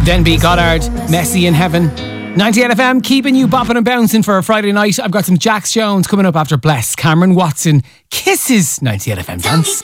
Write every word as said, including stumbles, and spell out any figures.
Denby Goddard, Messy in Heaven. ninety-eight F M, keeping you bopping and bouncing for a Friday night. I've got some Jax Jones coming up after Bless. Cameron Watson, Kisses. ninety-eight F M dance.